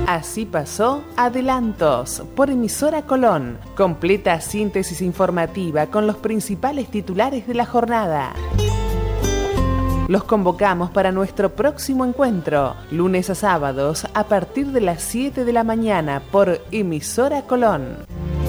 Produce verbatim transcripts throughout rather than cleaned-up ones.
Así pasó Adelantos por emisora Colón. Completa síntesis informativa con los principales titulares de la jornada. Los convocamos para nuestro próximo encuentro, lunes a sábados a partir de las siete de la mañana por emisora Colón.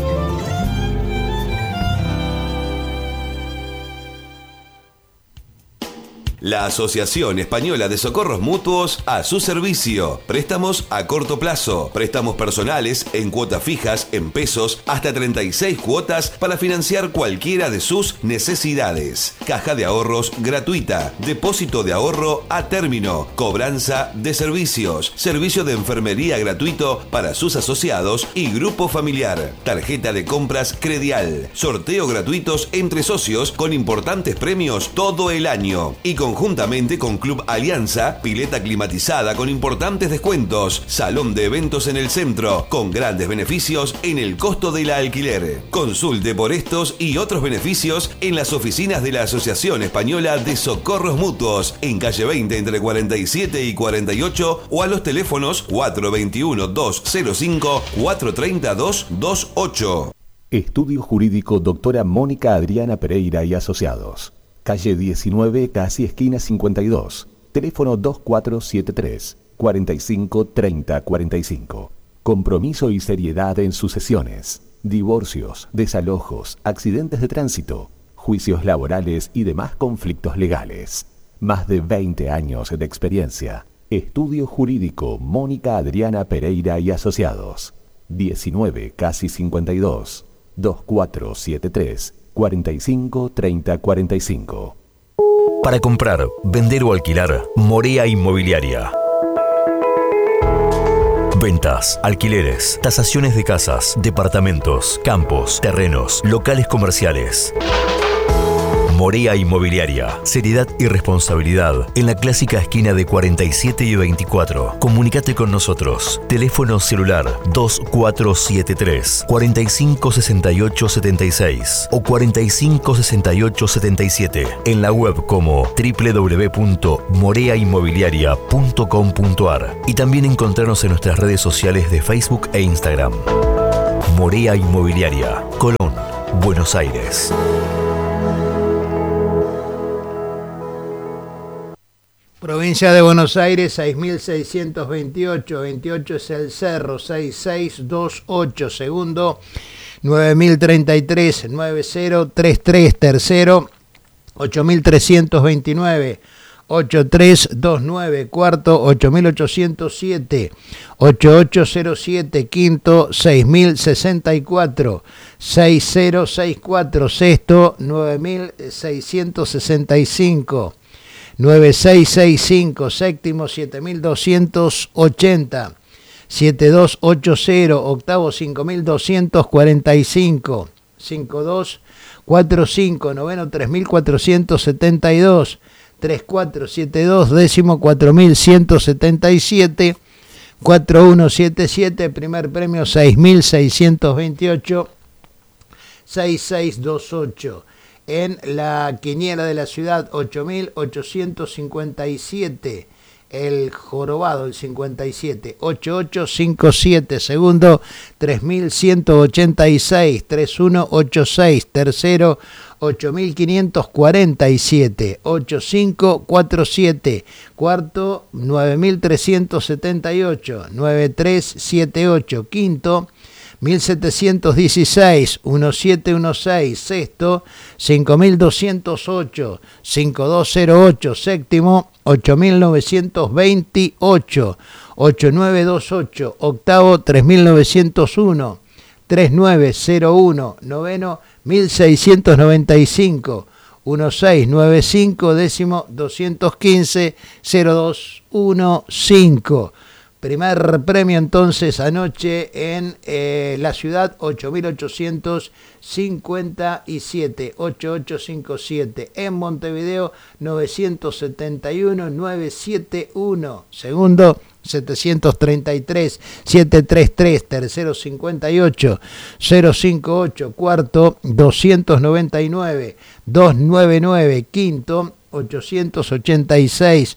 La Asociación Española de Socorros Mutuos a su servicio. Préstamos a corto plazo, préstamos personales en cuotas fijas, en pesos, hasta treinta y seis cuotas para financiar cualquiera de sus necesidades. Caja de ahorros gratuita, depósito de ahorro a término, cobranza de servicios, servicio de enfermería gratuito para sus asociados y grupo familiar, tarjeta de compras Credial, sorteo gratuitos entre socios con importantes premios todo el año y con conjuntamente con Club Alianza, pileta climatizada con importantes descuentos, salón de eventos en el centro, con grandes beneficios en el costo del alquiler. Consulte por estos y otros beneficios en las oficinas de la Asociación Española de Socorros Mutuos, en calle veinte entre cuarenta y siete y cuarenta y ocho o a los teléfonos cuatro veintiuno, doscientos cinco, cuatro treinta, doscientos veintiocho. Estudio Jurídico Doctora Mónica Adriana Pereira y Asociados. Calle diecinueve, casi esquina cincuenta y dos. Teléfono dos cuatro siete tres, cuarenta y cinco, treinta, cuarenta y cinco. Compromiso y seriedad en sus sesiones. Divorcios, desalojos, accidentes de tránsito, juicios laborales y demás conflictos legales. Más de veinte años de experiencia. Estudio Jurídico Mónica Adriana Pereira y Asociados. diecinueve, casi cincuenta y dos. dos cuatro siete tres, cuarenta y cinco, treinta, cuarenta y cinco. Para comprar, vender o alquilar, Morea Inmobiliaria. Ventas, alquileres, tasaciones de casas, departamentos, campos, terrenos, locales comerciales. Morea Inmobiliaria. Seriedad y responsabilidad en la clásica esquina de cuarenta y siete y veinticuatro. Comunícate con nosotros. Teléfono celular dos cuatro siete tres, cuarenta y cinco, sesenta y ocho, setenta y seis o cuarenta y cinco, sesenta y ocho, setenta y siete. En la web como doble u doble u doble u punto morea inmobiliaria punto com punto a r y también encontrarnos en nuestras redes sociales de Facebook e Instagram. Morea Inmobiliaria, Colón, Buenos Aires. Provincia de Buenos Aires, seis mil seiscientos veintiocho, veintiocho es el Cerro, seis seis dos ocho, segundo, nueve mil treinta y tres, nueve cero tres tres, tercero, ocho mil trescientos veintinueve, ocho tres dos nueve, cuarto, ocho mil ochocientos siete, ocho ocho cero siete, quinto, seis mil sesenta y cuatro, seis cero seis cuatro, sexto, nueve mil seiscientos sesenta y cinco, nueve seis seis cinco, séptimo, siete mil doscientos ochenta, siete dos ocho cero, octavo, cinco mil doscientos cuarenta y cinco, cinco dos cuatro cinco, noveno, tres mil cuatrocientos setenta y dos, tres cuatro siete dos, décimo, cuatro mil ciento setenta y siete, cuatro uno siete siete, primer premio seis mil seiscientos veintiocho, seis seis dos ocho. En la quiniela de la ciudad, ocho mil ochocientos cincuenta y siete, el jorobado, el cincuenta y siete, ocho ocho cinco siete, segundo, tres mil ciento ochenta y seis, tres uno ocho seis, tercero, ocho mil quinientos cuarenta y siete, ocho cinco cuatro siete, cuarto, nueve mil trescientos setenta y ocho, nueve tres siete ocho, quinto, mil setecientos dieciséis, diecisiete dieciséis, sexto, cinco mil doscientos ocho, cinco dos cero ocho, séptimo, ocho mil novecientos veintiocho, ocho nueve dos ocho, octavo, tres mil novecientos uno, treinta y nueve cero uno, noveno, mil seiscientos noventa y cinco, dieciséis noventa y cinco, décimo, doscientos quince, cero dos quince. Primer premio entonces anoche en eh, la ciudad, ocho mil ochocientos cincuenta y siete, ocho ocho cinco siete. En Montevideo, novecientos setenta y uno, novecientos setenta y uno. Segundo, setecientos treinta y tres, setecientos treinta y tres. Tercero, cincuenta y ocho, cero cincuenta y ocho. Cuarto, doscientos noventa y nueve, doscientos noventa y nueve. Quinto, ochocientos ochenta y seis,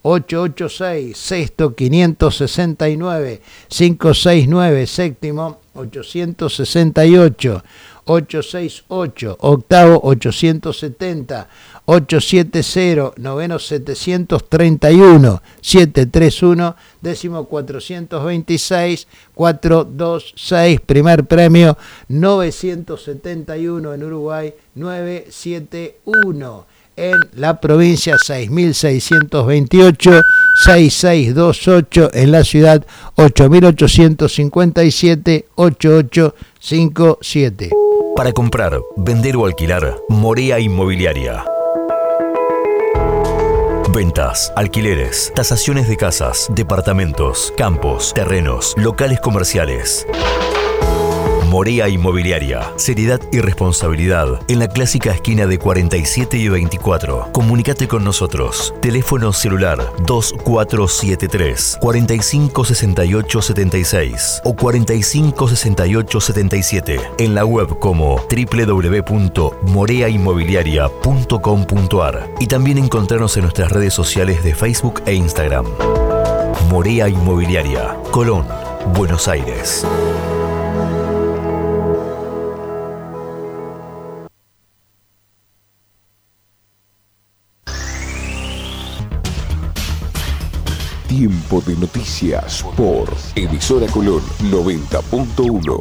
ocho ocho seis, sexto quinientos sesenta y nueve, quinientos sesenta y nueve, séptimo ochocientos sesenta y ocho, ochocientos sesenta y ocho, octavo ochocientos setenta, ochocientos setenta, noveno setecientos treinta y uno, setecientos treinta y uno, décimo cuatrocientos veintiséis, cuatrocientos veintiséis, primer premio novecientos setenta y uno en Uruguay, novecientos setenta y uno. En la provincia seis mil seiscientos veintiocho, seis mil seiscientos veintiocho, en la ciudad ocho mil ochocientos cincuenta y siete, ochenta y ocho cincuenta y siete. Para comprar, vender o alquilar, Morea Inmobiliaria. Ventas, alquileres, tasaciones de casas, departamentos, campos, terrenos, locales comerciales. Morea Inmobiliaria, seriedad y responsabilidad en la clásica esquina de cuarenta y siete y veinticuatro. Comunicate con nosotros. Teléfono celular dos cuatro siete tres, cuatro cinco seis ocho siete seis o cuatro cinco seis ocho siete siete. En la web como doble u doble u doble u punto morea inmobiliaria punto com punto a r y también encontrarnos en nuestras redes sociales de Facebook e Instagram. Morea Inmobiliaria, Colón, Buenos Aires. Tiempo de noticias por Emisora Colón noventa punto uno.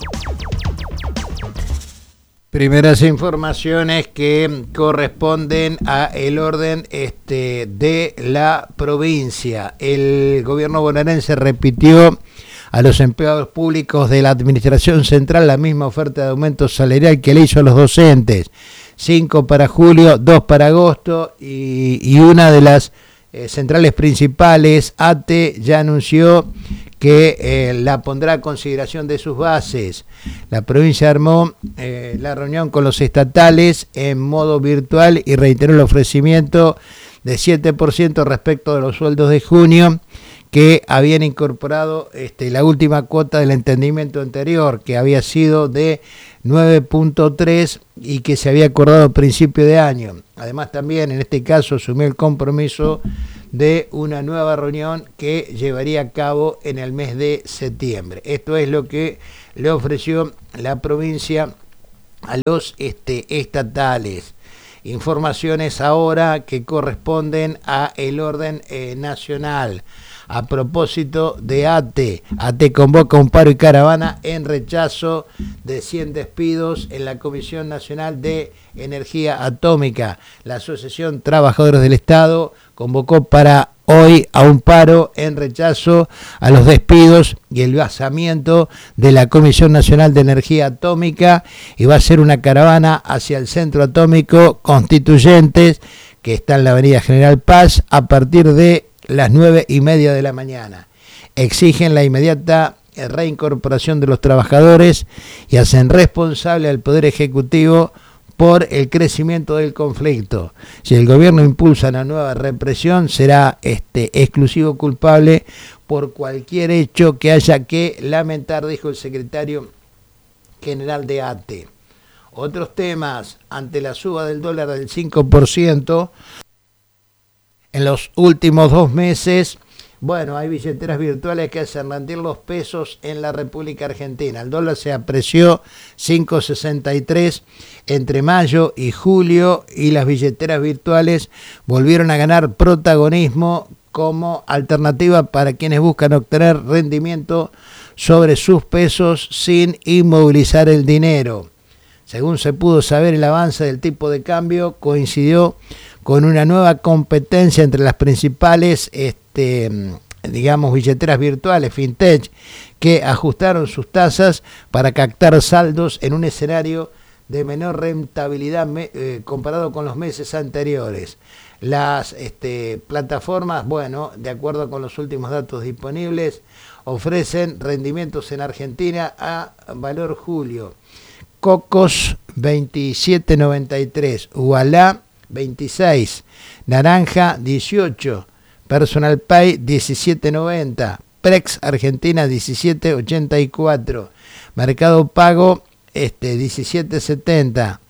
Primeras informaciones que corresponden a el orden este, de la provincia. El gobierno bonaerense repitió a los empleados públicos de la Administración Central la misma oferta de aumento salarial que le hizo a los docentes. Cinco para julio, dos para agosto y, y una de las eh, centrales principales, A T E, ya anunció que eh, la pondrá a consideración de sus bases. La provincia armó eh, la reunión con los estatales en modo virtual y reiteró el ofrecimiento de siete por ciento respecto de los sueldos de junio, que habían incorporado este, la última cuota del entendimiento anterior, que había sido de nueve punto tres y que se había acordado a principio de año. Además, también en este caso asumió el compromiso de una nueva reunión que llevaría a cabo en el mes de septiembre. Esto es lo que le ofreció la provincia a los este, estatales. Informaciones ahora que corresponden a el orden eh, nacional. A propósito de A T E, A T E convoca un paro y caravana en rechazo de cien despidos en la Comisión Nacional de Energía Atómica. La Asociación Trabajadores del Estado convocó para hoy a un paro en rechazo a los despidos y el basamiento de la Comisión Nacional de Energía Atómica, y va a ser una caravana hacia el Centro Atómico Constituyentes, que está en la Avenida General Paz, a partir de las nueve y media de la mañana. Exigen la inmediata reincorporación de los trabajadores y hacen responsable al Poder Ejecutivo por el crecimiento del conflicto. Si el gobierno impulsa una nueva represión, será este exclusivo culpable por cualquier hecho que haya que lamentar, dijo el secretario general de A T E. Otros temas: ante la suba del dólar del cinco por ciento en los últimos dos meses, bueno, hay billeteras virtuales que hacen rendir los pesos en la República Argentina. El dólar se apreció cinco coma sesenta y tres entre mayo y julio, y las billeteras virtuales volvieron a ganar protagonismo como alternativa para quienes buscan obtener rendimiento sobre sus pesos sin inmovilizar el dinero. Según se pudo saber, el avance del tipo de cambio coincidió con una nueva competencia entre las principales este, digamos, billeteras virtuales, fintech, que ajustaron sus tasas para captar saldos en un escenario de menor rentabilidad eh, comparado con los meses anteriores. Las este, plataformas, bueno, de acuerdo con los últimos datos disponibles, ofrecen rendimientos en Argentina a valor julio. Cocos veintisiete noventa y tres, Ualá veintiséis, Naranja dieciocho, Personal Pay diecisiete noventa, Prex Argentina diecisiete ochenta y cuatro, Mercado Pago este, diecisiete setenta,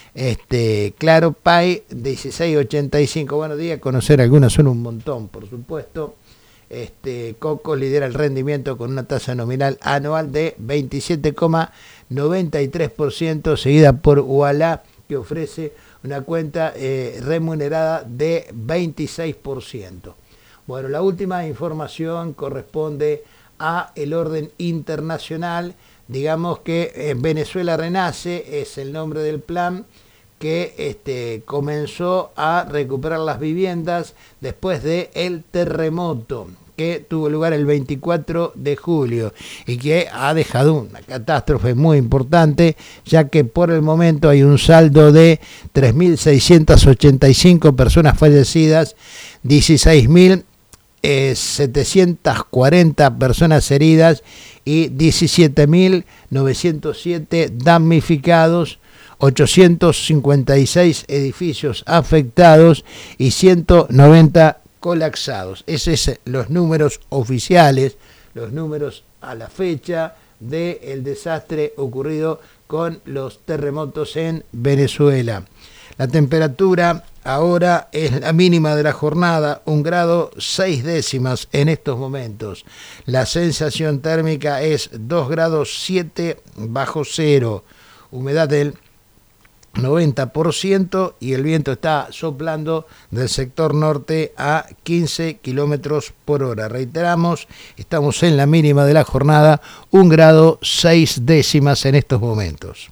Este, Claro Pay dieciséis ochenta y cinco. Bueno, di a conocer algunas, son un montón, por supuesto. Este, Coco lidera el rendimiento con una tasa nominal anual de veintisiete coma noventa y tres por ciento, seguida por Ualá, que ofrece una cuenta eh, remunerada de veintiséis por ciento. Bueno, la última información corresponde a el orden internacional. Digamos que eh, Venezuela Renace es el nombre del plan que este, comenzó a recuperar las viviendas después del terremoto que tuvo lugar el veinticuatro de julio y que ha dejado una catástrofe muy importante, ya que por el momento hay un saldo de tres mil seiscientas ochenta y cinco personas fallecidas, dieciséis mil setecientas cuarenta personas heridas y diecisiete mil novecientos siete damnificados, ochocientos cincuenta y seis edificios afectados y ciento noventa colapsados. Esos son los números oficiales, los números a la fecha del desastre ocurrido con los terremotos en Venezuela. La temperatura ahora es la mínima de la jornada, un grado seis décimas en estos momentos. La sensación térmica es dos grados siete bajo cero. Humedad del noventa por ciento y el viento está soplando del sector norte a quince kilómetros por hora. Reiteramos, estamos en la mínima de la jornada, un grado seis décimas en estos momentos.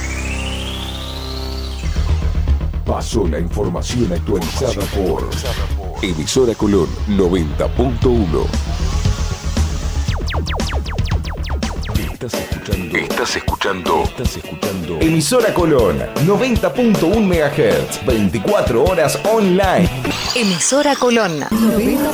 Pasó la información actualizada por Emisora Colón noventa punto uno. Estás escuchando. Estás escuchando. Estás escuchando. Emisora Colón noventa punto uno megahertz. veinticuatro horas online. Emisora Colón noventa